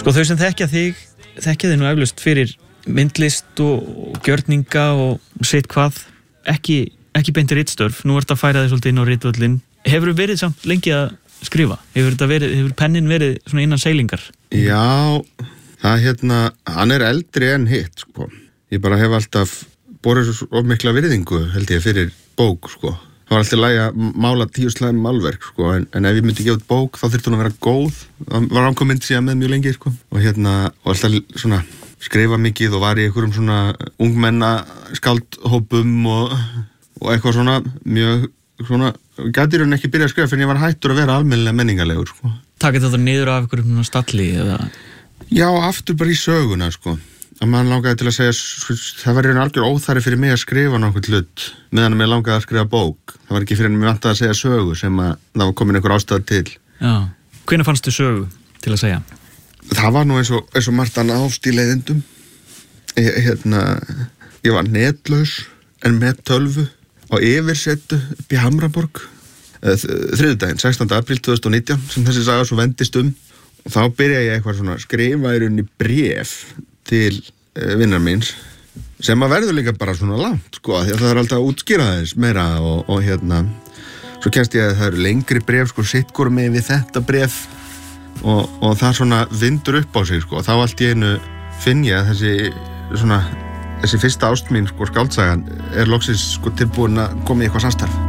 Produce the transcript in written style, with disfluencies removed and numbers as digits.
Sko þau sem þekkja þig nú eflaust fyrir myndlist og gjörninga og sitt hvað, ekki beinti ritstörf, nú ert að færa þig svolítið inn á ritvöllin. Hefur þú verið samt lengi að skrifa? Hefur pennin verið svona innan seilingar? Já, það hann eldri en hitt, sko. Ég bara hef alltaf borið svo mikla virðingu, held ég, fyrir bók, sko. Það var alltaf lægi að mála 10 slæm málverk, sko, en ef ég myndi gefa út bók, þá þyrfti hún að vera góð. Það var ákominn síðan með mjög lengi, sko. Og alltaf svona skrifa mikið og var í einhverjum svona ungmenna skáldhópum og eitthvað svona mjög svona, gæti hún ekki byrja að skrifa fyrir ég var hættur að vera almennilega menningarlegur, sko. Takið þetta niður af einhverjum stalli, eða? Já, aftur bara í söguna, sko. Að mann langaði til að segja, það var algjör óþarri fyrir mig að skrifa nokkuð hlut, meðan mér langaði að skrifa bók. Það var ekki fyrir en mér vantaði að segja sögu sem að það var komin einhver ástæða til. Já. Hvenær fannstu sögu til að segja? Það var nú eins og margt að nást í leiðindum. Ég var netlaus, en með tölvu á yfirsetu upp í Hamraborg. Þriðjudaginn, 16. apríl 2019, sem þessi saga svo vendist og þá byrjaði ég eitthvað svona skrifa í rauninni bréf til vinnar míns sem að verður líka bara svona langt, sko, því að það alltaf að útskýra þess meira og svo kennst ég að það eru lengri bréf, sko, sittkor með við þetta bréf og það svona vindur upp á sig, sko, og þá allt í einu finn ég að þessi fyrsta ást mín, sko, skáldsagan loksins, sko, tilbúin að koma í eitthvað samstarf.